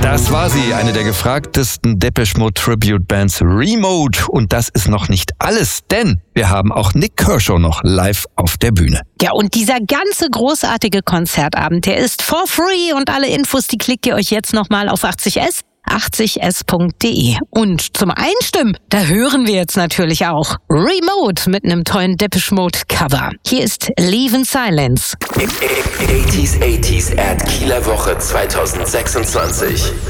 Das war sie, eine der gefragtesten Depeche Mode Tribute Bands, Remote. Und das ist noch nicht alles, denn wir haben auch Nik Kershaw noch live auf der Bühne. Ja, und dieser ganze großartige Konzertabend, der ist for free und alle Infos, die klickt ihr euch jetzt nochmal auf 80s. 80s.de. Und zum Einstimmen, da hören wir jetzt natürlich auch Remote mit einem tollen Depeche Mode Cover. Hier ist Leave in Silence. 80s at Kieler Woche 2026.